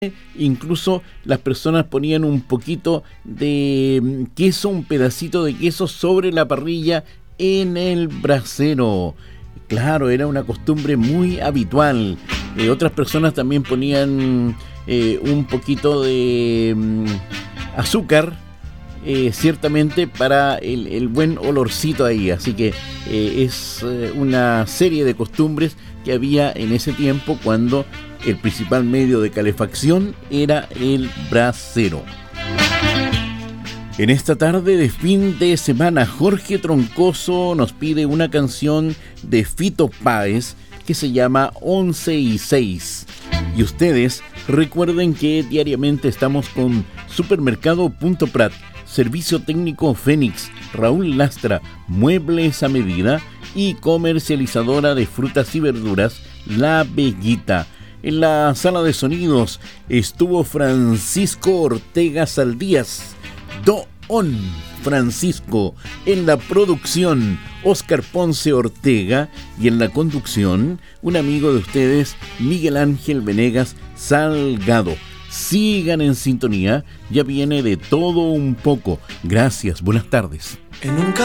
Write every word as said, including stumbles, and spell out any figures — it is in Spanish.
Incluso las personas ponían un poquito de queso, un pedacito de queso sobre la parrilla en el brasero. Claro, era una costumbre muy habitual. Eh, otras personas también ponían eh, un poquito de um, azúcar, eh, ciertamente para el, el buen olorcito ahí. Así que eh, es eh, una serie de costumbres que había en ese tiempo cuando el principal medio de calefacción era el brasero. En esta tarde de fin de semana, Jorge Troncoso nos pide una canción de Fito Páez que se llama once y seis. Y ustedes recuerden que diariamente estamos con Supermercado Punto Prat, Servicio Técnico Fénix, Raúl Lastra, Muebles a Medida y comercializadora de frutas y verduras, La Bellita. En la sala de sonidos estuvo Francisco Ortega Saldías, Don Francisco. En la producción, Óscar Ponce Ortega. Y en la conducción, un amigo de ustedes, Miguel Ángel Venegas Salgado. Sigan en sintonía, ya viene de todo un poco. Gracias, buenas tardes. En un